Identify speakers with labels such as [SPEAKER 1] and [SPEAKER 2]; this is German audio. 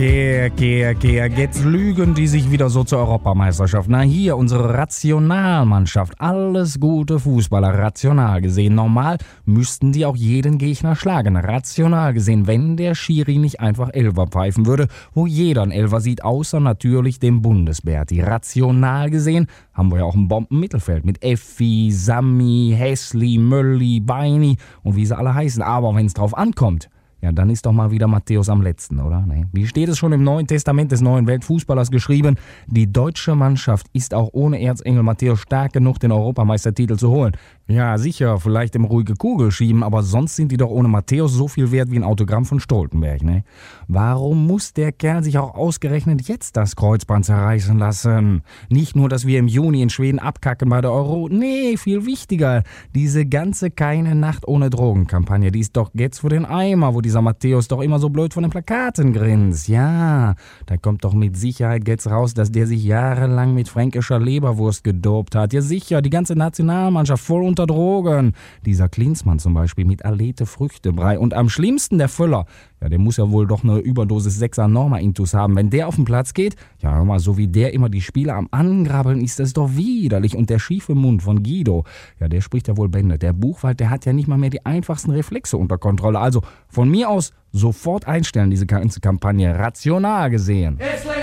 [SPEAKER 1] Jetzt lügen die sich wieder so zur Europameisterschaft. Na hier, unsere Rationalmannschaft. Alles gute Fußballer, rational gesehen. Normal müssten die auch jeden Gegner schlagen. Rational gesehen, wenn der Schiri nicht einfach Elfer pfeifen würde, wo jeder ein Elfer sieht, außer natürlich dem Bundesberti. Rational gesehen haben wir ja auch ein Bombenmittelfeld mit Effi, Sami, Hässli, Mölli, Beini und wie sie alle heißen. Aber wenn es drauf ankommt, ja, dann ist doch mal wieder Matthäus am letzten, oder? Nee. Wie steht es schon im Neuen Testament des neuen Weltfußballers geschrieben? Die deutsche Mannschaft ist auch ohne Erzengel Matthäus stark genug, den Europameistertitel zu holen. Ja, sicher, vielleicht im ruhige Kugel schieben, aber sonst sind die doch ohne Matthäus so viel wert wie ein Autogramm von Stoltenberg, ne? Warum muss der Kerl sich auch ausgerechnet jetzt das Kreuzband zerreißen lassen? Nicht nur, dass wir im Juni in Schweden abkacken bei der Euro, nee, viel wichtiger, diese ganze Keine Nacht ohne Drogen-Kampagne, die ist doch jetzt für den Eimer, wo dieser Matthäus doch immer so blöd von den Plakaten grinst. Ja, da kommt doch mit Sicherheit jetzt raus, dass der sich jahrelang mit fränkischer Leberwurst gedopt hat. Ja sicher, die ganze Nationalmannschaft voll unter Drogen. Dieser Klinsmann zum Beispiel mit Alete Früchtebrei. Und am schlimmsten der Völler. Ja, der muss ja wohl doch eine Überdosis 6er Norma-Intus haben. Wenn der auf den Platz geht, ja hör mal, so wie der immer die Spieler am Angrabbeln ist, das doch widerlich. Und der schiefe Mund von Guido, ja, der spricht ja wohl Bände. Der Buchwald, der hat ja nicht mal mehr die einfachsten Reflexe unter Kontrolle. Also von mir aus sofort einstellen, diese ganze Kampagne. Rational gesehen.